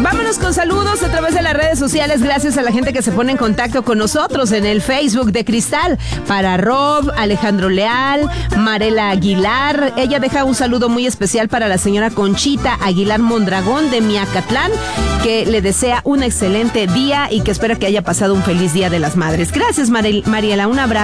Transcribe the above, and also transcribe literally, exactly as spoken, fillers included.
Vámonos con saludos a través de las redes sociales. Gracias a la gente que se pone en contacto con nosotros en el Facebook de Cristal. Para Rob, Alejandro Leal, Marela Aguilar. Ella deja un saludo muy especial para la señora Conchita Aguilar Mondragón de Miacatlán, que le desea un excelente día y que espera que haya pasado un feliz Día de las Madres. Gracias, Mariela. Un abrazo.